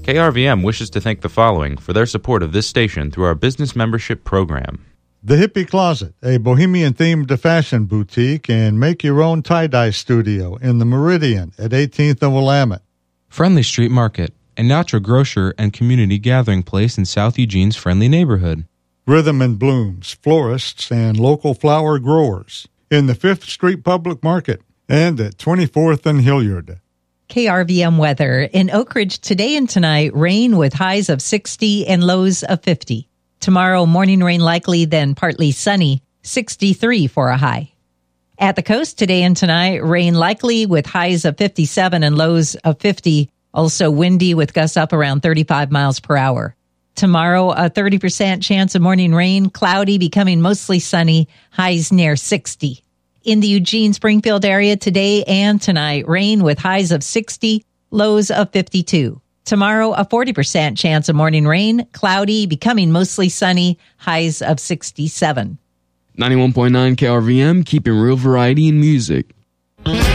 KRVM wishes to thank the following for their support of this station through our business membership program. The Hippie Closet, a bohemian-themed fashion boutique and make-your-own tie-dye studio in the Meridian at 18th and Willamette. Friendly Street Market, a natural grocer and community gathering place in South Eugene's friendly neighborhood. Rhythm and Blooms, florists and local flower growers in the 5th Street Public Market and at 24th and Hilliard. KRVM weather. In Oak Ridge today and tonight, rain with highs of 60 and lows of 50. Tomorrow, morning rain likely, then partly sunny, 63 for a high. At the coast today and tonight, rain likely with highs of 57 and lows of 50. Also windy with gusts up around 35 miles per hour. Tomorrow, a 30% chance of morning rain, cloudy, becoming mostly sunny, highs near 60. In the Eugene-Springfield area today and tonight, rain with highs of 60, lows of 52. Tomorrow, a 40% chance of morning rain, cloudy, becoming mostly sunny, highs of 67. 91.9 KRVM, keeping real variety in music.